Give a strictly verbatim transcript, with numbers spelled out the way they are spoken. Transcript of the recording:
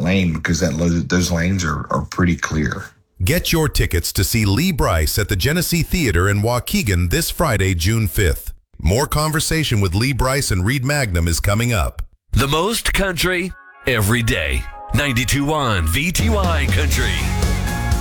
lane because that those lanes are, are pretty clear. Get your tickets to see Lee Brice at the Genesee Theater in Waukegan this Friday, June fifth. More conversation with Lee Brice and Reed Magnum is coming up. The most country every day. ninety-two point one V T Y Country.